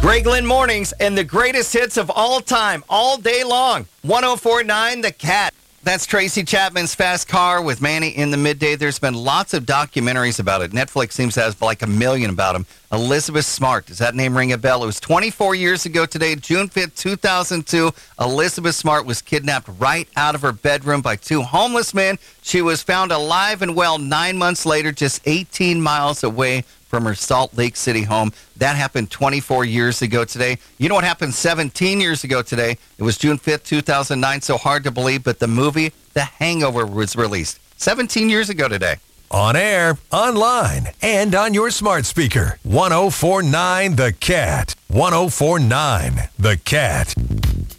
Greg Lynn Mornings and the greatest hits of all time, all day long. 104.9 The Cat. That's Tracy Chapman's Fast Car with Manny in the midday. There's been lots of documentaries about it. Netflix seems to have like 1 million about him. Elizabeth Smart. Does that name ring a bell? It was 24 years ago today, June 5th, 2002. Elizabeth Smart was kidnapped right out of her bedroom by two homeless men. She was found alive and well 9 months later, just 18 miles away from her Salt Lake City home. That happened 24 years ago today. You know what happened 17 years ago today? It was June 5th, 2009. So hard to believe, but the movie The Hangover was released 17 years ago today. On air, online, and on your smart speaker. 104.9 The Cat. 104.9 The Cat.